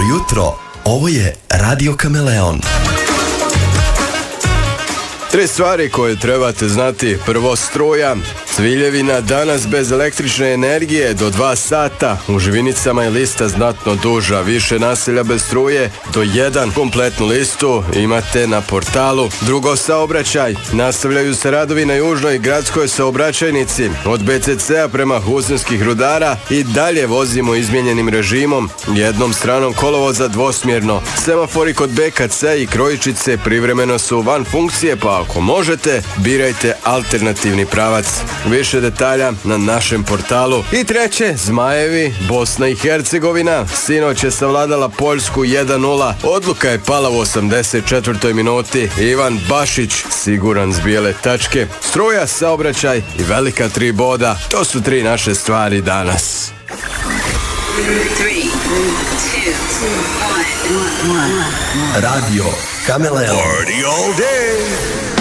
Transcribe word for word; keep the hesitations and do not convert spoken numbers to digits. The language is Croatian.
jutro, ovo je Radio Kameleon. Tri stvari koje trebate znati. Prvo, struja. Cviljevina danas bez električne energije do dva sata. U Živinicama je lista znatno duža. Više naselja bez struje do jedan. Kompletnu listu imate na portalu. Drugo, saobraćaj. Nastavljaju se radovi na južnoj gradskoj saobraćajnici. Od be ce cea prema Husinskih rudara i dalje vozimo izmijenjenim režimom. Jednom stranom kolovoza dvosmjerno. Semafori kod be ka ce i Krojičice privremeno su van funkcije, pa ako možete, birajte alternativni pravac. Više detalja na našem portalu. I treće, Zmajevi, Bosna i Hercegovina. Sinoć je savladala Poljsku jedan nula. Odluka je pala u osamdeset četvrtoj minuti. Ivan Bašić siguran s bijele tačke. Struja, saobraćaj i velika tri boda. To su tri naše stvari danas. Radio Kameleon. Party all day.